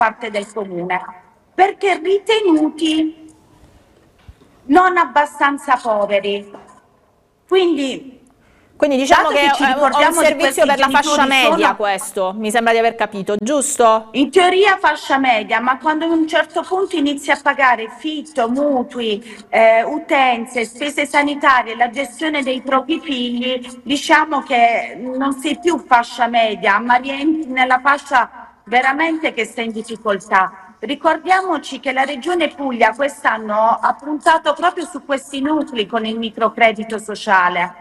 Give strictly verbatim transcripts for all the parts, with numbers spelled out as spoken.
parte del comune, perché ritenuti non abbastanza poveri. Quindi, Quindi diciamo che, che ci è un servizio per la fascia media sono, questo, mi sembra di aver capito, giusto? In teoria fascia media, ma quando a un certo punto inizi a pagare fitto, mutui, eh, utenze, spese sanitarie, la gestione dei propri figli, diciamo che non sei più fascia media, ma rientri nella fascia veramente che sta in difficoltà. Ricordiamoci che la Regione Puglia quest'anno ha puntato proprio su questi nuclei con il microcredito sociale.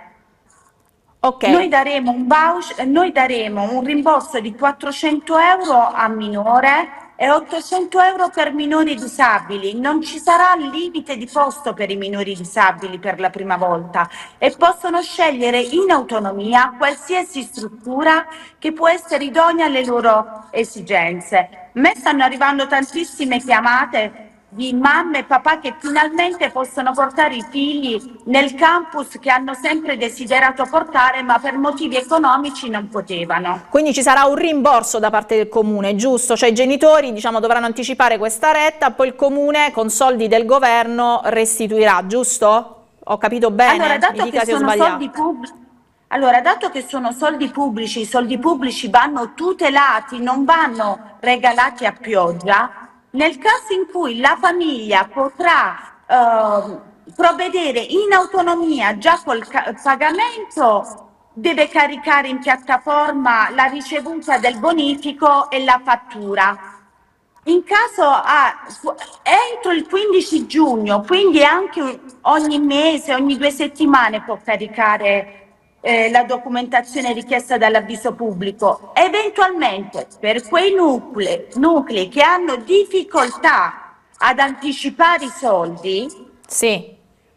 Okay. Noi daremo un voucher, noi daremo un rimborso di quattrocento euro a minore e ottocento euro per minori disabili. Non ci sarà limite di posto per i minori disabili per la prima volta e possono scegliere in autonomia qualsiasi struttura che può essere idonea alle loro esigenze. A me stanno arrivando tantissime chiamate di mamme e papà che finalmente possono portare i figli nel campus che hanno sempre desiderato portare, ma per motivi economici non potevano. Quindi ci sarà un rimborso da parte del comune, giusto? Cioè i genitori, diciamo, dovranno anticipare questa retta, poi il comune con soldi del governo restituirà, giusto? Ho capito bene? Allora, dato Mi dica che se ho sono sbagliato. soldi pubblici, allora, dato che sono soldi pubblici, i soldi pubblici vanno tutelati, non vanno regalati a pioggia. Nel caso in cui la famiglia potrà eh, provvedere in autonomia già col pagamento, deve caricare in piattaforma la ricevuta del bonifico e la fattura. In caso a, entro il quindici giugno, quindi anche ogni mese, ogni due settimane può caricare eh, la documentazione richiesta dall'avviso pubblico. Eventualmente per quei nuclei, nuclei che hanno difficoltà ad anticipare i soldi, sì,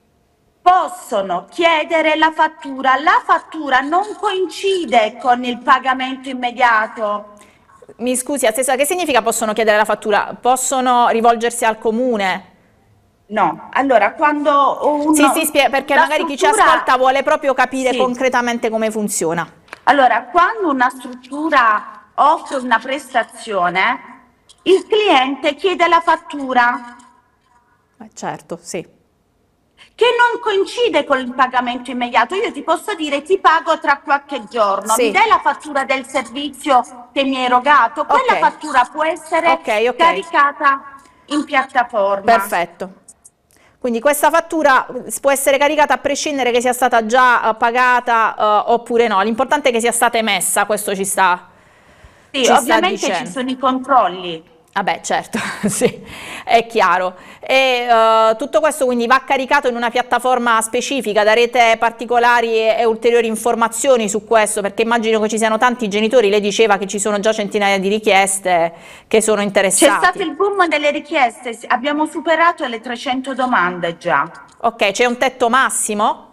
possono chiedere la fattura. La fattura non coincide con il pagamento immediato. Mi scusi, Assessore, che significa possono chiedere la fattura? Possono rivolgersi al comune? No, allora quando uno... Sì, sì, perché magari chi ci ascolta vuole proprio capire sì. concretamente come funziona. Allora, quando una struttura offre una prestazione, il cliente chiede la fattura. Eh, certo, sì. Che non coincide con il pagamento immediato. Io ti posso dire ti pago tra qualche giorno, sì. Mi dai la fattura del servizio che mi hai erogato? Quella okay. fattura può essere okay, okay. caricata in piattaforma. Perfetto. Quindi questa fattura può essere caricata a prescindere che sia stata già pagata uh, oppure no. L'importante è che sia stata emessa, questo ci sta Sì, ci ovviamente sta ci sono i controlli. Vabbè, certo, sì, è chiaro. E uh, tutto questo quindi va caricato in una piattaforma specifica, darete particolari e, e ulteriori informazioni su questo, perché immagino che ci siano tanti genitori, lei diceva che ci sono già centinaia di richieste che sono interessati. C'è stato il boom delle richieste, abbiamo superato le trecento domande già. Ok, c'è un tetto massimo?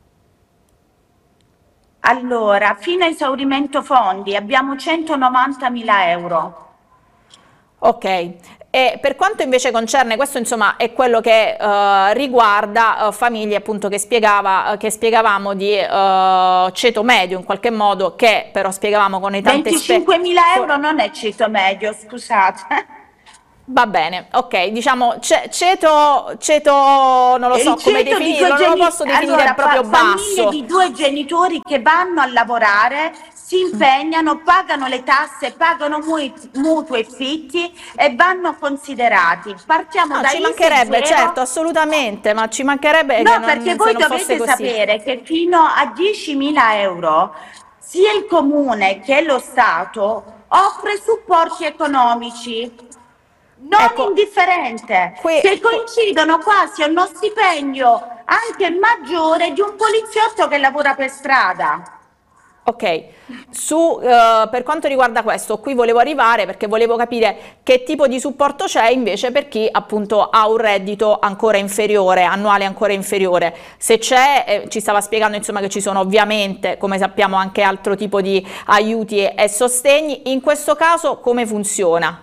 Allora, fino a esaurimento fondi abbiamo centonovantamila euro. Ok, e per quanto invece concerne, questo insomma è quello che uh, riguarda uh, famiglie appunto che, spiegava, uh, che spiegavamo di uh, ceto medio in qualche modo, che però spiegavamo con i tanti... venticinquemila euro non è ceto medio, scusate. Va bene, ok, diciamo ceto, ceto non lo so come definirlo, non lo posso definire allora, proprio fa, basso. Famiglie di due genitori che vanno a lavorare, si impegnano, pagano le tasse, pagano mutui e fitti e vanno considerati. Partiamo no, da ci mancherebbe, certo, assolutamente, ma ci mancherebbe no, che non, perché voi non dovete fosse sapere che fino a diecimila euro sia il comune che lo Stato offre supporti economici. Non ecco, indifferente, qui, che coincidono quasi a uno stipendio anche maggiore di un poliziotto che lavora per strada. Ok, su, uh, per quanto riguarda questo, qui volevo arrivare perché volevo capire che tipo di supporto c'è invece per chi appunto ha un reddito ancora inferiore, annuale ancora inferiore. Se c'è, eh, ci stava spiegando insomma che ci sono ovviamente, come sappiamo, anche altro tipo di aiuti e, e sostegni. In questo caso come funziona?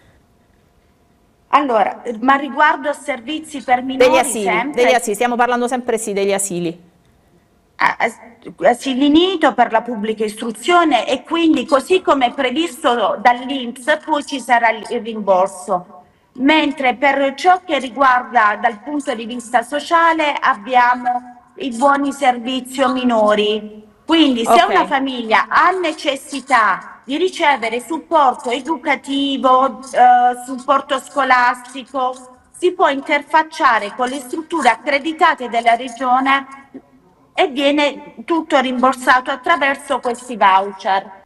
Allora, ma riguardo a servizi per minori degli asili, sempre? degli asili, stiamo parlando sempre sì degli asili. asili nido per la pubblica istruzione, e quindi, così come previsto dall'I N P S, poi ci sarà il rimborso. Mentre per ciò che riguarda dal punto di vista sociale abbiamo i buoni servizio minori. Quindi se Ok. una famiglia ha necessità di ricevere supporto educativo, eh, supporto scolastico, si può interfacciare con le strutture accreditate della regione e viene tutto rimborsato attraverso questi voucher.